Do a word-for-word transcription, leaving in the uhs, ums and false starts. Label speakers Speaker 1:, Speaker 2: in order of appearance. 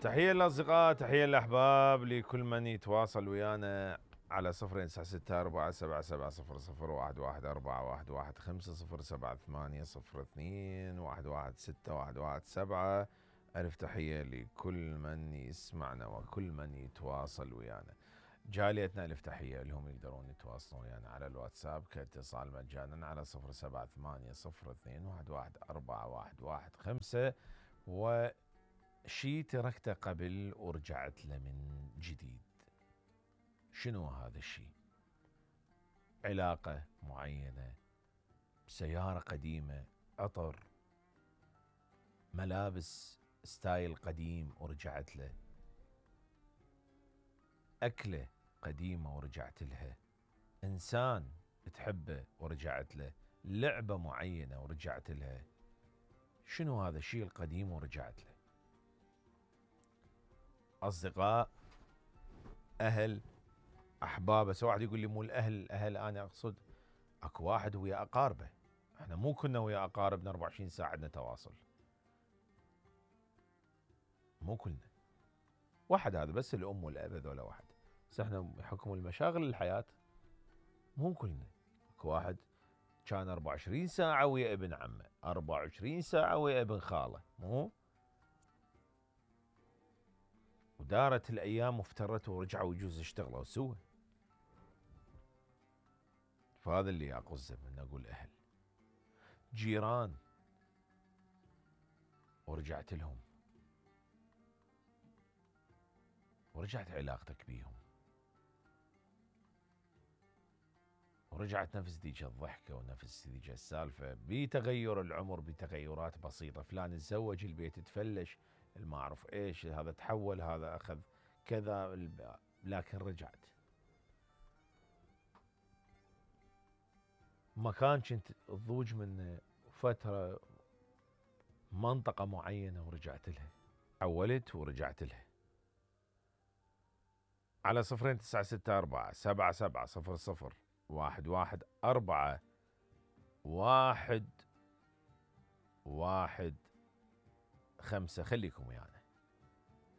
Speaker 1: تحية للأصدقاء، تحية للأحباب، لكل من يتواصل ويانا على صفر تسعة ستة أربعة سبعة سبعة صفر صفر واحد واحد أربعة واحد واحد خمسة صفر سبعة ثمانية صفر اثنين واحد واحد ستة واحد واحد سبعة. ألف تحية لكل من يسمعنا وكل من يتواصل ويانا. جاليتنا ألف تحية لهم يقدرون يتواصلون ويانا على الواتساب كاتصال مجانا على صفر سبعة ثمانية صفر اثنين واحد واحد أربعة واحد واحد خمسة. و شي تركته قبل ورجعت له من جديد. شنو هذا الشي؟ علاقة معينة، سيارة قديمة، عطر، ملابس ستايل قديم ورجعت له، أكلة قديمة ورجعت لها، إنسان تحبه ورجعت له، لعبة معينة ورجعت لها. شنو هذا الشي القديم ورجعت له؟ أصدقاء، أهل، أحباب. بس واحد يقول لي مو الأهل، الأهل أنا أقصد أكو واحد ويا أقاربه. احنا مو كنا ويا أقاربنا أربعة وعشرين ساعة عندنا تواصل، مو كلنا. واحد هذا بس الأم والأب هذولا واحد، بس احنا بحكم المشاغل الحياة مو كلنا. اكو واحد كان أربعة وعشرين ساعة ويا ابن عمه، أربعة وعشرين ساعة ويا ابن خاله، مو ودارت الأيام وافترت ورجعوا يجوز اشتغلوا سوا. فهذا اللي أقصده من أقول أهل. جيران ورجعت لهم، ورجعت علاقتك بيهم، ورجعت نفس ذيك الضحكة ونفس ذيك السالفة، بتغير العمر، بتغيرات بسيطة. فلان تزوج، البيت تفلش، ما أعرف إيش، هذا تحول، هذا أخذ كذا، لكن رجعت. مكان كنت تضوج من فترة، منطقة معينة ورجعت لها، حولت ورجعت لها. على صفرين تسعة ستة أربعة سبعة سبعة صفر صفر واحد واحد أربعة واحد واحد خمسة. خليكم يعني.